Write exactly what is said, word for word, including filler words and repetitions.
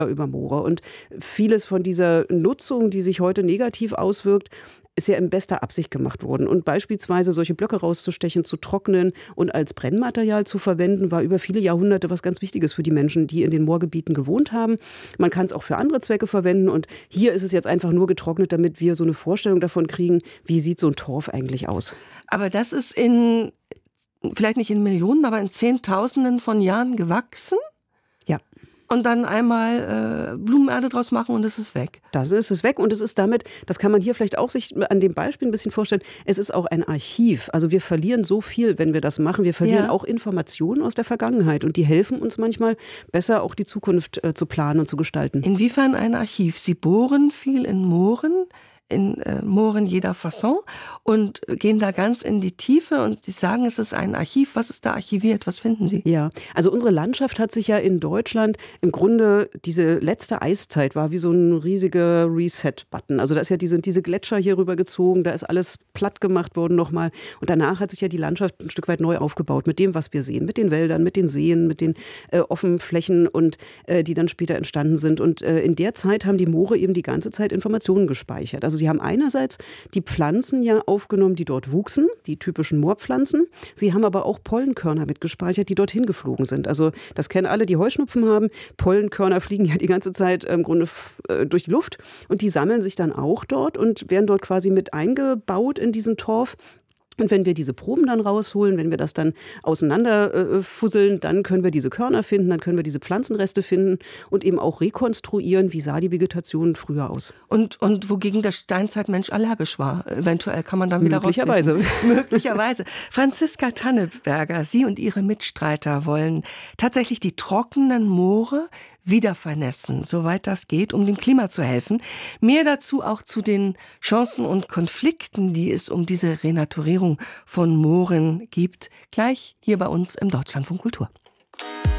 über Moore. Und vieles von dieser Nutzung, die sich heute negativ auswirkt, ist ja in bester Absicht gemacht worden. Und beispielsweise solche Blöcke rauszustechen, zu trocknen und als Brennmaterial zu verwenden, war über viele Jahrhunderte was ganz Wichtiges für die Menschen, die in den Moorgebieten gewohnt haben. Man kann es auch für andere Zwecke verwenden. Und hier ist es jetzt einfach nur getrocknet, damit wir so eine Vorstellung davon kriegen, wie sieht so ein Torf eigentlich aus. Aber das ist in, vielleicht nicht in Millionen, aber in Zehntausenden von Jahren gewachsen? Ja. Und dann einmal äh, Blumenerde draus machen und es ist weg. Das ist es weg und es ist damit, das kann man hier vielleicht auch sich an dem Beispiel ein bisschen vorstellen, es ist auch ein Archiv. Also wir verlieren so viel, wenn wir das machen. Wir verlieren ja auch Informationen aus der Vergangenheit und die helfen uns manchmal besser auch die Zukunft äh, zu planen und zu gestalten. Inwiefern ein Archiv? Sie bohren viel in Mooren, in äh, Mooren jeder Fasson und gehen da ganz in die Tiefe und Sie sagen, es ist ein Archiv. Was ist da archiviert? Was finden Sie? Ja, also unsere Landschaft hat sich ja in Deutschland im Grunde, diese letzte Eiszeit war wie so ein riesiger Reset-Button. Also da ist ja diese, diese Gletscher hier rüber gezogen, da ist alles platt gemacht worden nochmal und danach hat sich ja die Landschaft ein Stück weit neu aufgebaut mit dem, was wir sehen, mit den Wäldern, mit den Seen, mit den äh, offenen Flächen und äh, die dann später entstanden sind und äh, in der Zeit haben die Moore eben die ganze Zeit Informationen gespeichert. Also Sie haben einerseits die Pflanzen ja aufgenommen, die dort wuchsen, die typischen Moorpflanzen. Sie haben aber auch Pollenkörner mitgespeichert, die dorthin geflogen sind. Also das kennen alle, die Heuschnupfen haben. Pollenkörner fliegen ja die ganze Zeit im Grunde äh, durch die Luft und die sammeln sich dann auch dort und werden dort quasi mit eingebaut in diesen Torf. Und wenn wir diese Proben dann rausholen, wenn wir das dann auseinanderfusseln, äh, dann können wir diese Körner finden, dann können wir diese Pflanzenreste finden und eben auch rekonstruieren, wie sah die Vegetation früher aus. Und, und wogegen der Steinzeitmensch allergisch war. Eventuell kann man dann wieder Möglicherweise. rausfinden. Möglicherweise. Franziska Tanneberger, Sie und Ihre Mitstreiter wollen tatsächlich die trockenen Moore wieder vernässen, soweit das geht, um dem Klima zu helfen. Mehr dazu auch zu den Chancen und Konflikten, die es um diese Renaturierung von Mooren gibt, gleich hier bei uns im Deutschlandfunk Kultur.